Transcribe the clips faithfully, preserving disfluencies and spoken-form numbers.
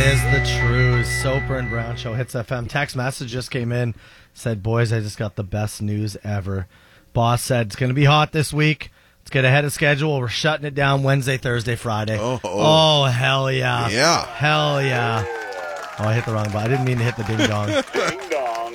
is the true Soper and Brown Show. Hits F M. Text message just came in. Said, boys, I just got the best news ever. Boss said it's going to be hot this week. Let's get ahead of schedule. We're shutting it down Wednesday, Thursday, Friday. Oh, oh. oh hell yeah. Yeah. Hell yeah. Oh, I hit the wrong button. I didn't mean to hit the ding dong. Ding dong.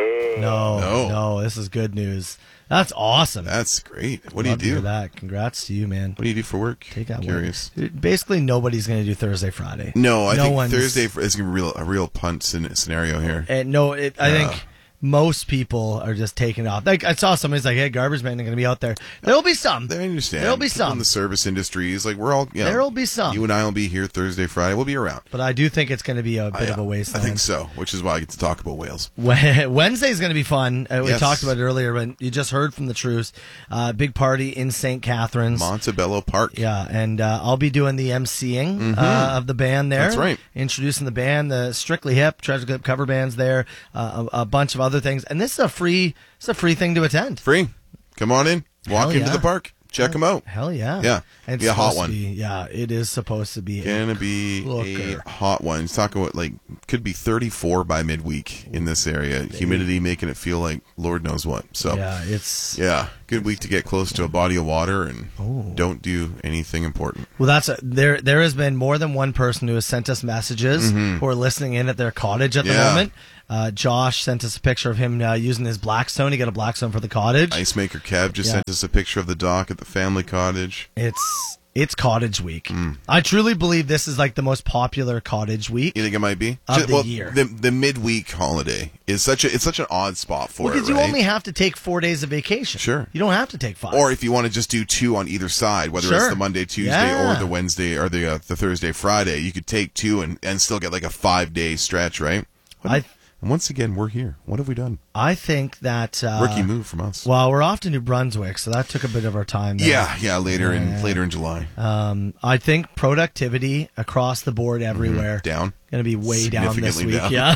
No, No. no, this is good news. That's awesome. That's great. What Love do to you hear do? that. Congrats to you, man. What do you do for work? Take that Curious. one. Basically, nobody's going to do Thursday, Friday. No, I no think one's, Thursday is going to be real, a real punt scen- scenario here. And no, it, I Yeah. think most people are just taking it off. Like I saw somebody's like, "Hey, garbage men are going to be out there." There'll be some. I understand. There'll be People some. in the service industries. Like we're all. You know, There'll be some. You and I will be here Thursday, Friday. We'll be around. But I do think it's going to be a bit I, of a I wasteland. think so, which is why I get to talk about whales. Wednesday's going to be fun. Uh, we Yes. talked about it earlier, but you just heard from the Truce. Uh, big party in Saint Catharines. Montebello Park. Yeah, and uh, I'll be doing the emceeing Mhm. uh, of the band there. That's right. Introducing the band, the Strictly Hip, Treasure Clip cover bands there, uh, a, a bunch of other things. And this is a free, it's a free thing to attend. Free. Come on in. Walk Hell into yeah. the park. Check them out. Hell yeah. Yeah. And it's Be a hot supposed one. to be- yeah, it is supposed to be. Gonna be Looker. a hot one. It's talking about like could be thirty-four by midweek in this area. Humidity making it feel like Lord knows what. So Yeah, it's yeah, good week to get close to a body of water and don't do anything important. Well, that's a, there. There has been more than one person who has sent us messages Mhm. who are listening in at their cottage at the Yeah. moment. Uh, Josh sent us a picture of him uh, using his Blackstone. He got a Blackstone for the cottage. Ice Maker Kev just Yeah. sent us a picture of the dock at the family cottage. It's it's cottage week. Mm. I truly believe this is like the most popular cottage week. You think it might be Of Just- the well, year. The, the midweek holiday is such a it's such an odd spot for Well, it, because right? you only have to take four days of vacation. Sure. You don't have to take five. Or if you want to just do two on either side, whether it's Sure. the Monday, Tuesday, Yeah. or the Wednesday, or the uh, the Thursday, Friday, you could take two and, and still get like a five day stretch, right? What I- if- and once again, we're here. What have we done? I think that uh, Rookie move from us. Well, we're off to New Brunswick, so that took a bit of our time. There. Yeah, yeah. Later Yeah. in later in July, Um, I think productivity across the board everywhere down. going to be way down this Significantly week. down. Yeah.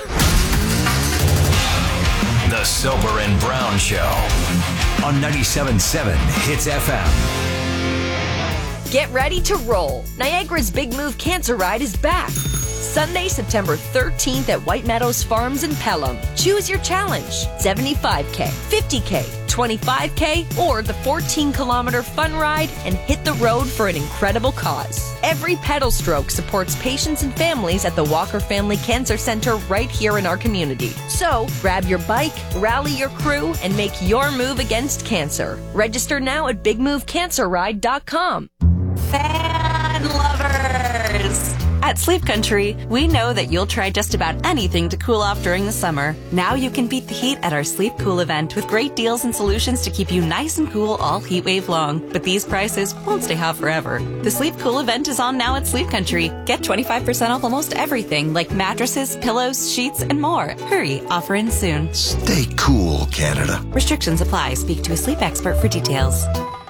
The Soper and Brown Show on ninety-seven point seven Hits F M. Get ready to roll. Niagara's Big Move Cancer Ride is back. Sunday, September thirteenth at White Meadows Farms in Pelham. Choose your challenge. seventy-five K, fifty K, twenty-five K, or the fourteen kilometer fun ride and hit the road for an incredible cause. Every pedal stroke supports patients and families at the Walker Family Cancer Center right here in our community. So, grab your bike, rally your crew, and make your move against cancer. Register now at big move cancer ride dot com. Fan lovers! At Sleep Country, we know that you'll try just about anything to cool off during the summer. Now you can beat the heat at our Sleep Cool event with great deals and solutions to keep you nice and cool all heat wave long. But these prices won't stay hot forever. The Sleep Cool event is on now at Sleep Country. Get twenty-five percent off almost everything like mattresses, pillows, sheets, and more. Hurry, offer ends soon. Stay cool, Canada. Restrictions apply. Speak to a sleep expert for details.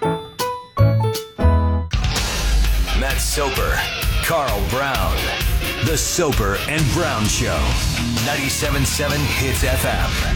Matt Soper, Carl Brown. The Soper and Brown Show. ninety-seven point seven Hits F M.